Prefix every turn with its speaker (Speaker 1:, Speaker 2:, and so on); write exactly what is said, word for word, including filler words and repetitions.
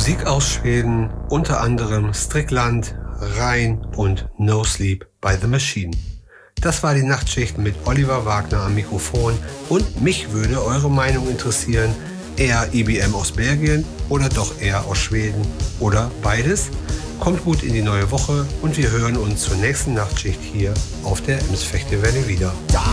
Speaker 1: Musik aus Schweden, unter anderem Strickland, Rein und No Sleep by the Machine. Das war die Nachtschicht mit Oliver Wagner am Mikrofon und mich würde eure Meinung interessieren. Eher I B M aus Belgien oder doch eher aus Schweden oder beides? Kommt gut in die neue Woche und wir hören uns zur nächsten Nachtschicht hier auf der Ems Festival wieder.